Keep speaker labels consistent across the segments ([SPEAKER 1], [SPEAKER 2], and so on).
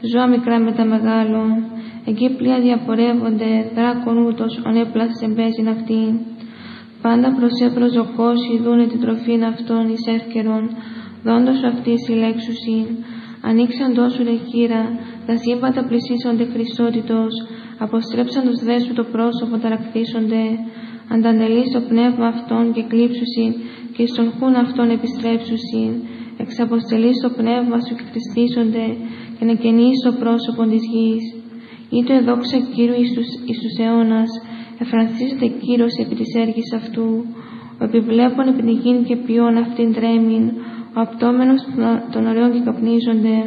[SPEAKER 1] ζώα μικρά με τα μεγάλων. Εκεί πλοία διαπορεύονται, δράκον ούτως, ονέπλασες εμπέζιν αυτήν. Πάντα προσζωκώσει, δούνε την τροφήν αυτών εις εύκαιρον, δόντος αυτής συλλέξουσιν. Ανοίξαν τόσο ρε κύρα, τα σύμπαντα πλησίσονται χρυσότητος, αποστρέψαν τους δέσου το πρόσωπο ταρακτήσονται, ανταντελείς το πνεύμα αυτών και κλείψουσιν, και εις τον χούν αυτών επιστρέψουσιν, εξαποστελείς το πνεύμα σου και χτιστήσονται, και να καινείς το πρόσωπο της γης. Ήτο εδόξα Κύριου εις τους αιώνας, εφρανθίζεται Κύριος επί της έργης αυτού, ο επιβλέπων επί την γην και ποιόν αυτήν τρέμην, ο απτόμενος των ωραίων και καπνίζονται.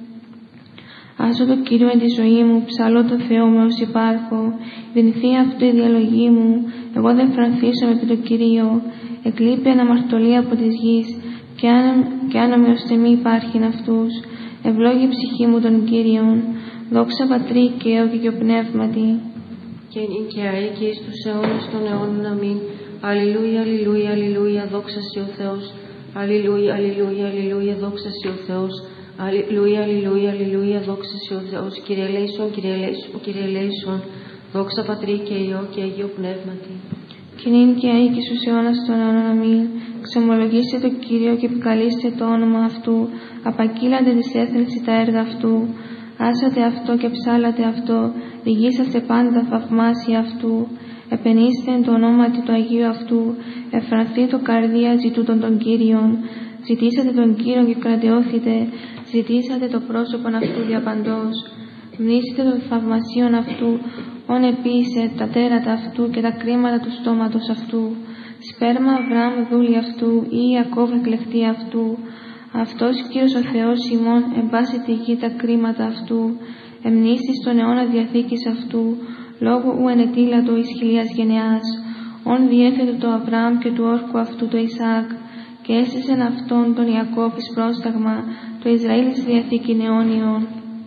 [SPEAKER 1] Άσω το Κύριο εν τη ζωή μου, ψαλώ το Θεό με ως υπάρχω, δυνηθεί αυτή η διαλογή μου, εγώ δεν φρανθήσω επί το Κυρίο, εκλείπει αναμαρτωλία από της γης, και άνομοι ως τιμή υπάρχειν αυτούς, ευλόγη η ψυχή μου των Κύριων, δόξα Πατρί και Υιό και Αγίου Πνεύματι.
[SPEAKER 2] Και νυν και αεί και εις τους αιώνας των αιώνων, αμήν. Αλληλούια, αλληλούια, αλληλούια, δόξα σοι ο Θεός. Αλληλούια, αλληλούια, αλληλούια, δόξα σοι ο Θεός. Αλληλούια, αλληλούια, αλληλούια, δόξα σοι ο Θεός. Κύριε ελέησον, Κύριε ελέησον, Κύριε ελέησον, δόξα Πατρί και Υιό και Αγίου Πνεύματι.
[SPEAKER 1] Και νυν και αεί και στους αιώνας των αιώνων, αμήν. Ξεμολογήστε το Κύριο και επικαλείστε το όνομα αυτού, απακύλατε της έθνης τα έργα αυτού. Άσατε αυτό και ψάλατε αυτό, διηγήσαστε πάντα θαυμάσια αυτού. Επενήστε εν το ονόματι του Αγίου αυτού, εφρανθεί το καρδία ζητούτων των Κύριων. Ζητήσατε τον Κύριο και κρατεώθητε, ζητήσατε το πρόσωπον αυτού διαπαντός. Μνήσετε των θαυμασίων αυτού, όν επίησε τα τέρατα αυτού και τα κρίματα του στόματος αυτού. Σπέρμα Αβραάμ δούλη αυτού, ή Ιακώβ εκλεκτή αυτού. Αυτός Κύριος ο Θεός ημών, εν πάση τη γη τα κρίματα αυτού, εμνήσεις τον αιώνα διαθήκης αυτού, λόγω ου ενετήλατο εις χιλιάς γενεάς, όν διέθετε το Αβραάμ και του όρκου αυτού το Ισάκ, και έστησεν αυτόν τον Ιακώβ εις πρόσταγμα, το Ισραήλ εις διαθήκην αιώνιον.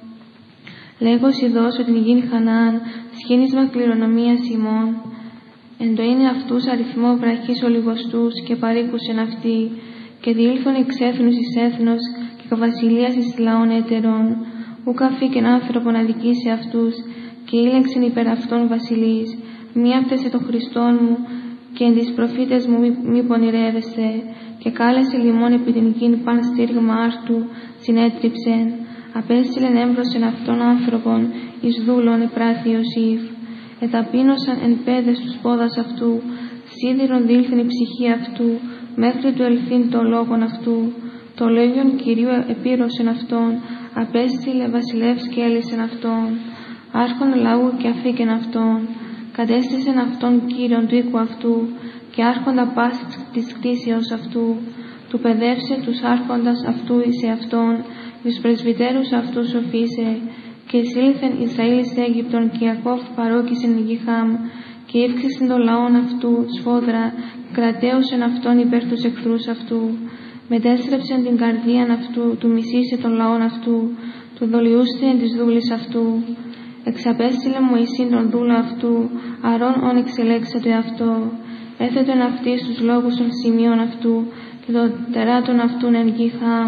[SPEAKER 1] Λέγος ειδώσω την γην Χαναάν, σχήνισμα κληρονομίας ημών, εν το είναι αυτούς αριθμό βραχής ολιγοστούς και παρήκουσεν αυτοί, και διήλθον εξ έθνους εις έθνος και βασιλείας εις λαών έτερων, ου καφήκεν άνθρωπον αδικήσει αυτούς, και ήλεξεν υπερ αυτών βασιλείς. Μη άφθεσε τον Χριστόν μου, και εν τις προφήτες μου μη πονηρεύεσαι, και κάλεσε λιμών επί την γην παν στήριγμα άρτου, συνέτριψεν. Απέστειλεν έμπροσεν αυτών άνθρωπον, εις δούλων επράθη Ιωσήφ. Εταπείνωσαν εν πέδες τους πόδας αυτού, σίδηρον δήλθεν η ψυχή αυτού, μέχρι του ελθύν το λόγον αυτού. Το λόγιον Κυρίου επήρωσεν αυτόν, απέστειλε βασιλεύς και έλυσεν αυτόν. Άρχον λαού και αφήκεν αυτόν, κατέστησεν αυτόν Κύριον του οίκου αυτού, και άρχοντα πάση της κτήσεως αυτού. Του παιδεύσε τους άρχοντας αυτού εις αυτόν, τους πρεσβυτέρους αυτού σοφίσε, και εισήλθεν Ισραήλ εις Αίγυπτον, και Ιακώβ παρόκησεν γη Χάμ, και ύφξησεν των λαών αυτού σφόδρα, κρατέωσεν αυτόν υπέρ τους εχθρούς αυτού. Μετέστρεψεν την καρδίαν αυτού, του μισήσε των λαών αυτού, του δολιούστε εν της δούλης αυτού. Εξαπέστειλε Μωυσήν τον δούλο αυτού, Αρών όν εξελέξατε αυτό. Έθετον αυτοί στους λόγους των σημείων αυτού, και των τεράτων αυτούν εν γη Χάμ.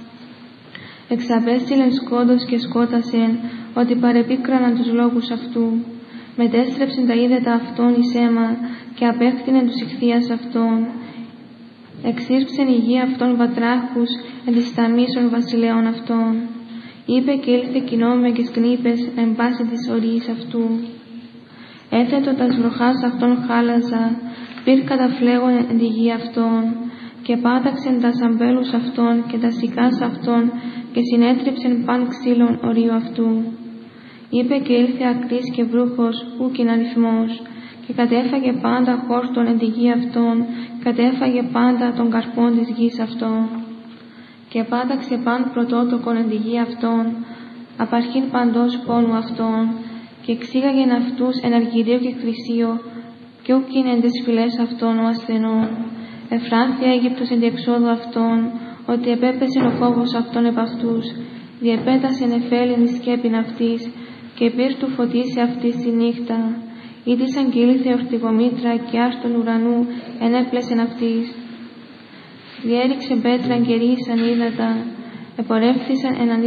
[SPEAKER 1] Εξαπέστειλεν σκότος και σκότασεν, ότι παρεπίκραναν τους λόγους αυτού. Μετέστρεψεν τα είδετα αυτών εις αίμα, και απέκτηνεν τους ηχθείας αυτών. Εξήρψεν η γη αυτών βατράχους εν της ταμίσων βασιλέων αυτών. Είπε και ήλθε κοινόμε και σκνήπες εν πάση της ορίης αυτού. Έθετο τας βροχάς αυτών χάλαζα, πυρ καταφλέγον εν τη γη αυτών, και πάταξεν τας αμπέλους αυτών και τας σικάς αυτών, και συνέτριψεν παν ξύλων ορίου αυτού. Είπε και ήλθε ακρής και βρούχος, ούκιν αριθμός, και κατέφαγε πάντα χόρτον εν τη γη αυτών, κατέφαγε πάντα των καρπών της γης αυτών. Και πάταξε παν πρωτότοκον εν τη γη αυτών, απαρχήν παντός πόνου αυτών, και εξήγαγεν αυτούς εν αργυρίο και χρυσίο, και ούκιν εν τες φυλές αυτών ο ασθενών. Εφράνθη Αίγυπτος εν διεξόδου αυτών, ότι επέπεσεν ο φόβος αυτών επ' αυτούς, διεπέτασεν εφέλην η σκέπην αυτής, και πυρ του φωτίσει αυτής τη νύχτα. Ήτησαν και ήλθε ορτιγομήτρα, και άρτων ουρανού ενέπλεσεν αυτής. Διέριξε πέτραν και ρίσαν ύδατα, επορεύθησαν